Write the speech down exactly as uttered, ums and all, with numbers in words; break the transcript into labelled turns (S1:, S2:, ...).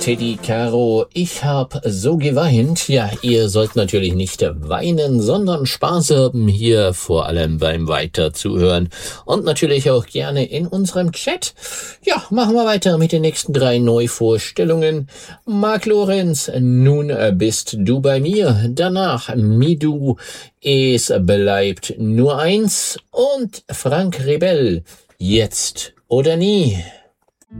S1: Teddy Caro, ich hab so geweint. Ja, ihr sollt natürlich nicht weinen, sondern Spaß haben hier, vor allem beim Weiterzuhören. Und natürlich auch gerne in unserem Chat. Ja, machen wir weiter mit den nächsten drei Neuvorstellungen. Marc Lorenz, nun bist du bei mir. Danach Midu, es bleibt nur eins. Und Frank Rebell, jetzt oder nie.